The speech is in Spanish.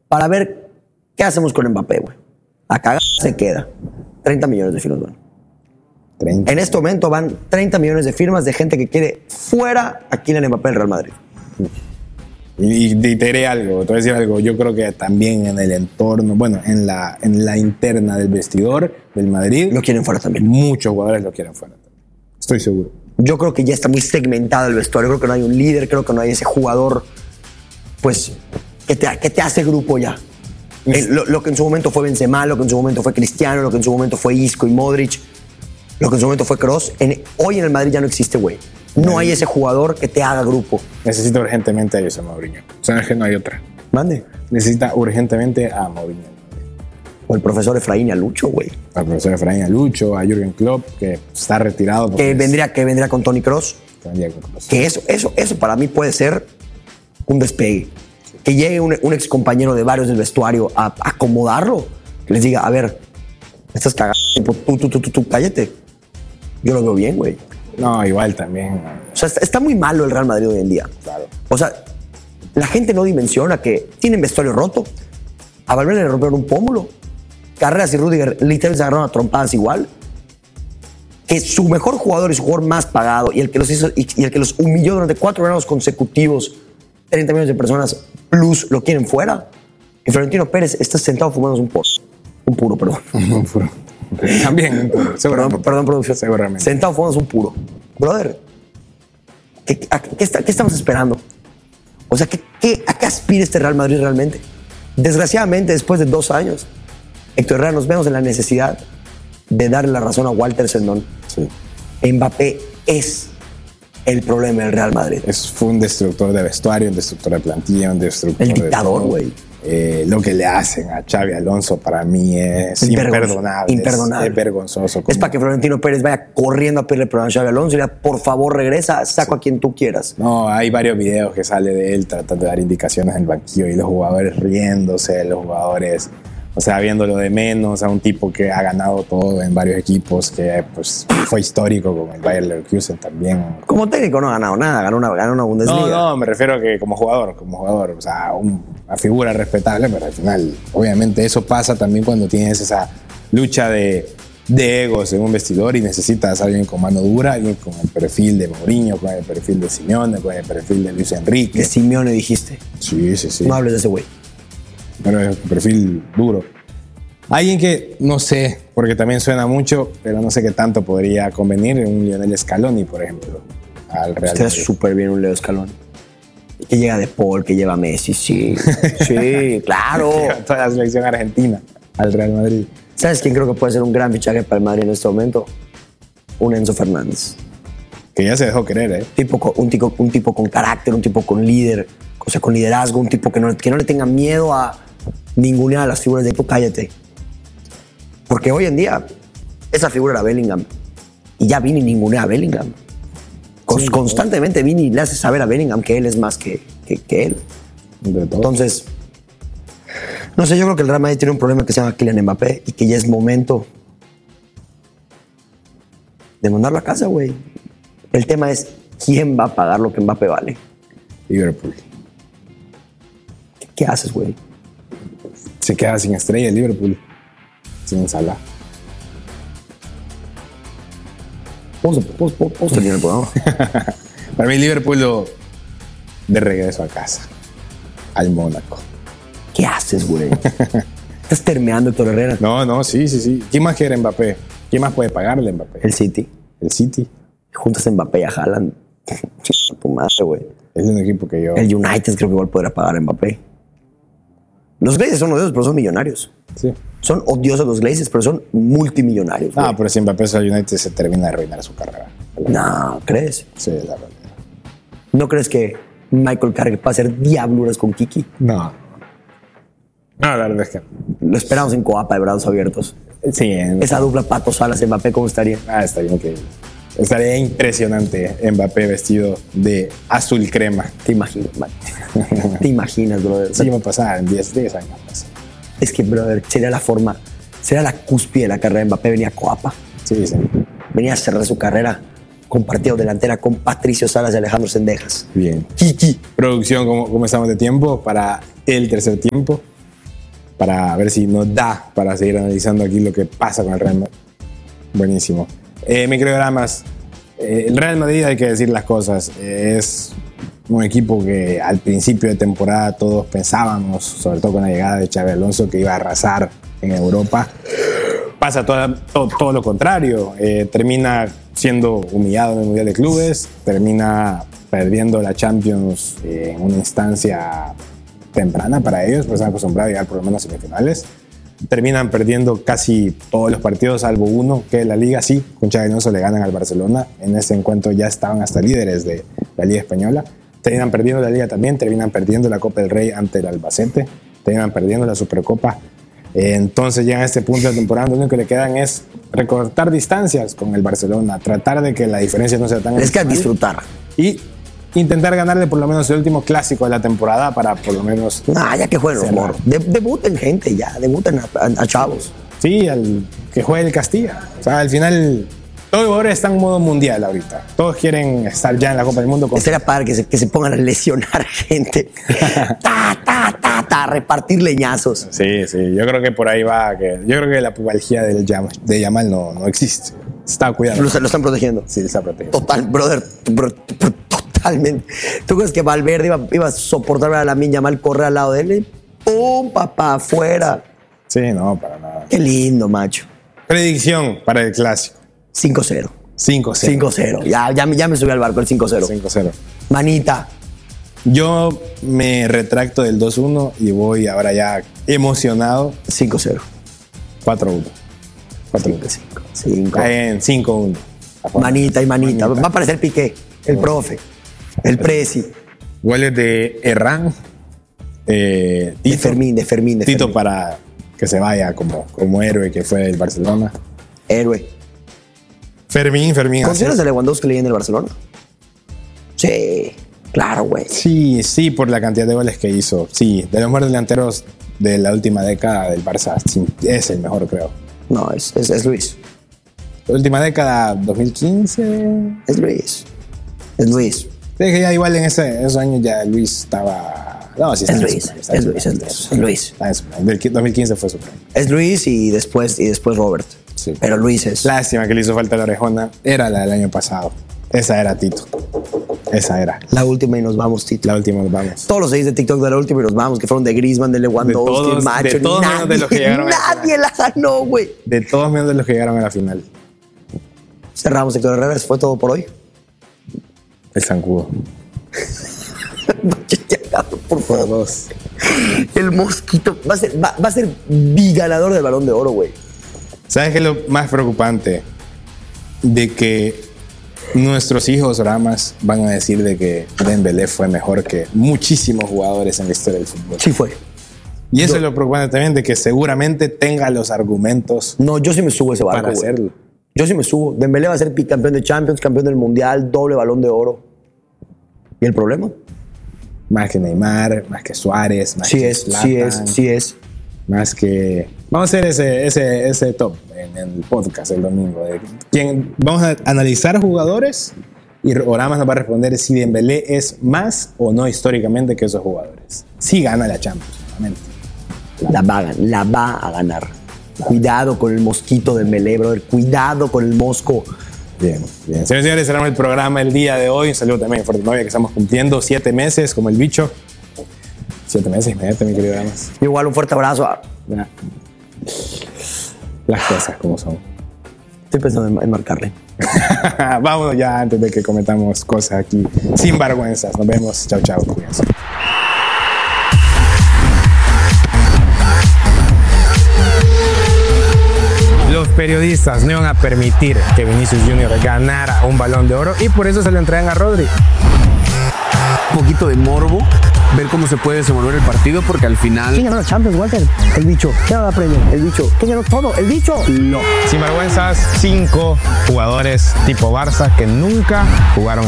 para ver qué hacemos con Mbappé, güey. A cagar se queda. 30 millones de firmas, güey. 30. En este momento van 30 millones de firmas de gente que quiere fuera a Kylian Mbappé del Real Madrid. Y te diré algo, te voy a decir algo. Yo creo que también en el entorno, bueno, en la interna del vestidor del Madrid, Lo quieren fuera también. muchos jugadores lo quieren fuera. Estoy seguro. Yo creo que ya está muy segmentado el vestuario. Creo que no hay un líder, creo que no hay ese jugador, pues, que te hace grupo ya. Lo que en su momento fue Benzema, lo que en su momento fue Cristiano, lo que en su momento fue Isco y Modric, lo que en su momento fue Kroos. Hoy en el Madrid ya no existe, güey. No hay ese jugador que te haga grupo. Necesita urgentemente a José Mourinho. O sea, es que no hay otra. Mande. Necesita urgentemente a Mourinho. O el profesor Efraín y a Lucho, güey. Al profesor Efraín, a Lucho, a Jürgen Klopp, que está retirado. Que vendría con Toni Kroos. Que eso para mí puede ser un despegue. Que llegue un ex compañero de varios del vestuario a acomodarlo. Que les diga, a ver, estás cagando, tú, cállate. Yo lo veo bien, güey. No, igual también. O sea, está muy malo el Real Madrid hoy en día. Claro. O sea, la gente no dimensiona que tienen vestuario roto. A Valverde le rompieron un pómulo. Carreras y Rüdiger literalmente se agarraron a trompadas igual. Que su mejor jugador y su jugador más pagado y el que los hizo y el que los humilló durante 4 veranos consecutivos, 30 millones de personas plus lo quieren fuera. Y Florentino Pérez está sentado fumando un puro, perdón. Un puro. También un puro. Perdón, producción. Seguramente. Sentado fumando un puro. Brother, ¿qué estamos esperando? O sea, ¿a qué aspira este Real Madrid realmente? Desgraciadamente, después de 2 años, Héctor Herrera, nos vemos en la necesidad de darle la razón a Walter Sendón. Sí. Mbappé es el problema del Real Madrid. Fue un destructor de vestuario, un destructor de plantilla, un destructor el dictador, güey. Lo que le hacen a Xavi Alonso para mí es imperdonable. Es vergonzoso. Es para que Florentino Pérez vaya corriendo a pedirle perdón a Xavi Alonso y le diga, por favor, regresa, saco a quien tú quieras. No, hay varios videos que sale de él tratando de dar indicaciones en el banquillo y los jugadores riéndose, los jugadores, o sea, viéndolo de menos a un tipo que ha ganado todo en varios equipos, que pues fue histórico con el Bayer Leverkusen también. Como técnico no ha ganado nada, ganó una Bundesliga. No, me refiero a que como jugador, o sea, una figura respetable, pero al final, obviamente eso pasa también cuando tienes esa lucha de egos en un vestidor y necesitas a alguien con mano dura, alguien con el perfil de Mourinho, con el perfil de Simeone, con el perfil de Luis Enrique. De Simeone dijiste. Sí. No hables de ese güey. Pero es un perfil duro. Alguien que no sé, porque también suena mucho, pero no sé qué tanto podría convenir, un Lionel Scaloni, por ejemplo, al Real Madrid. Madrid. Súper bien un Leo Scaloni. Que llega de Paul, que lleva a Messi, sí. Sí, claro. Lleva toda la selección argentina al Real Madrid. ¿Sabes quién creo que puede ser un gran fichaje para el Madrid en este momento? Un Enzo Fernández. Que ya se dejó querer, ¿eh? Un tipo con carácter, un tipo con líder, o sea, con liderazgo, un tipo que no le tenga miedo a ninguna de las figuras de equipo. Cállate. Porque hoy en día esa figura era Bellingham. Y ya Vini ningunea a Bellingham. Constantemente Vini le hace saber a Bellingham que él es más que él. Entonces, no sé, yo creo que el Real Madrid tiene un problema que se llama Kylian Mbappé y que ya es momento de mandarlo a casa, güey. El tema es quién va a pagar lo que Mbappé vale. Liverpool. ¿Qué haces, güey? Se queda sin estrella el Liverpool. Sin Salah. Vamos terminar el programa. Para mí Liverpool de regreso a casa. Al Mónaco. ¿Qué haces, güey? Estás termeando, Héctor Herrera. No, sí. ¿Quién más quiere Mbappé? ¿Quién más puede pagarle a Mbappé? El City. El City. Juntas a Mbappé y a Haaland. Tu madre, güey. Es un equipo que yo... El United creo que igual podrá pagar a Mbappé. Los Glazers son odiosos, pero son millonarios. Sí. Son odiosos los Glazers, pero son multimillonarios. Ah, pero si Mbappé es al United se termina de arruinar su carrera. No, ¿crees? Sí, es la realidad. ¿No crees que Michael Carrick va a hacer diabluras con Kiki? No, la verdad es que... Lo esperamos en Coapa de brazos abiertos. Sí. Esa dupla Pato Salas Mbappé, ¿cómo estaría? Estaría increíble. Estaría impresionante Mbappé vestido de azul crema. ¿Te imaginas, man? ¿Te imaginas, brother? Sí, va a pasar en 10 años. Es que, brother, sería la cúspide de la carrera de Mbappé. Venía a Coapa. Sí. Venía a cerrar su carrera compartido delantera con Patricio Salas y Alejandro Sendejas. Bien. Kiki. Producción, ¿cómo estamos de tiempo para el tercer tiempo? para ver si nos da para seguir analizando aquí lo que pasa con el Real Madrid. Buenísimo. Microgramas. El Real Madrid, hay que decir las cosas, es un equipo que al principio de temporada todos pensábamos, sobre todo con la llegada de Xabi Alonso, que iba a arrasar en Europa. Pasa todo lo contrario. Termina siendo humillado en el Mundial de Clubes, termina perdiendo la Champions en una instancia temprana para ellos, porque están acostumbrados a llegar por lo menos a semifinales. Terminan perdiendo casi todos los partidos, salvo uno, que la Liga sí, con Xabi Alonso le ganan al Barcelona. En ese encuentro ya estaban hasta líderes de la Liga Española. Terminan perdiendo la Liga también, terminan perdiendo la Copa del Rey ante el Albacete, terminan perdiendo la Supercopa. Entonces ya en este punto de la temporada lo único que le quedan es recortar distancias con el Barcelona, tratar de que la diferencia no sea tan Es que disfrutar. Y intentar ganarle por lo menos el último clásico de la temporada para por lo menos... Ya que jueguen, amor. Debuten gente ya, debuten a chavos. Sí, al que juegue el Castilla. O sea, al final todos los jugadores están en modo mundial ahorita. Todos quieren estar ya en la Copa del Mundo. Sería padre que se pongan a lesionar gente. A repartir leñazos. Sí, yo creo que por ahí va. Yo creo que la pubalgia de Yamal no existe. Está cuidado. Lo están protegiendo. Sí, está protegiendo. Total, brother. Totalmente. ¿Tú crees que Valverde iba a soportar a Lamine Yamal correr al lado de él? ¡Pum, papá! Afuera. Sí, no, para nada. Qué lindo, macho. Predicción para el clásico. 5-0. 5-0. Ya me subí al barco, el 5-0. 5-0. Manita. Yo me retracto del 2-1 y voy ahora ya emocionado. 5-0. 4-1. 5. En 5-1. Manita. Va a aparecer Piqué, el profe, el Presi. Goles de Herrán. De Fermín. Tito para que se vaya como héroe que fue del Barcelona. Héroe. Fermín. ¿Consideras a Lewandowski leyenda del Barcelona? Sí, claro, güey. Sí, por la cantidad de goles que hizo. Sí, de los mejores delanteros de la última década del Barça, sí, es el mejor, creo. No, es Luis. La última década, 2015. Es Luis. Sí, que ya igual en esos años ya Luis estaba... No, sí, es Luis. Del 2015 fue supremo. Es Luis y después Robert. Sí. Pero Luis es... Lástima que le hizo falta la orejona. Era la del año pasado. Esa era Tito. Esa era. La última y nos vamos, Tito. La última y nos vamos. Todos los 6 de TikTok de la última y nos vamos, que fueron de Griezmann, de Lewandowski, macho. De todos menos de los que llegaron a la final. Nadie la ganó, güey. De todos menos de los que llegaron a la final. Cerramos, Héctor Herrera. Fue todo por hoy. El zancudo. Por favor. El mosquito va a ser biganador del Balón de Oro, güey. ¿Sabes qué es lo más preocupante? De que nuestros hijos Ramas van a decir de que Dembélé fue mejor que muchísimos jugadores en la historia del fútbol. Sí fue. Y eso es lo preocupante también, de que seguramente tenga los argumentos. No, yo sí me subo a ese barco, para hacerlo. Yo sí me subo. Dembélé va a ser campeón de Champions, campeón del Mundial, doble Balón de Oro. ¿Y el problema? Más que Neymar, más que Suárez, más que Zlatan, sí es. Más que... Vamos a hacer ese top en el podcast el domingo. Vamos a analizar jugadores y Oramas nos va a responder si Dembélé es más o no históricamente que esos jugadores. Si gana la Champions, obviamente. La va a ganar. Cuidado con el mosquito de Dembélé, brother. Cuidado con el mosco. Bien. Señores y señores, cerramos el programa el día de hoy. Un saludo también a Fortinovia, que estamos cumpliendo 7 meses como el bicho. 7 meses, imagínate, mi querido Damas. Igual un fuerte abrazo. Las cosas como son. Estoy pensando en marcarle. Vámonos ya antes de que cometamos cosas aquí sin vergüenzas. Nos vemos. Chao. Cuídense. Los periodistas no iban a permitir que Vinicius Junior ganara un Balón de Oro y por eso se lo entregan a Rodri. Un poquito de morbo, ver cómo se puede desenvolver el partido, porque al final... ¿Quién ganó la Champions, Walter? El bicho. ¿Quién ganó la Premier? El bicho. ¿Quién ganó todo? El bicho. No. Sin vergüenzas, 5 jugadores tipo Barça que nunca jugaron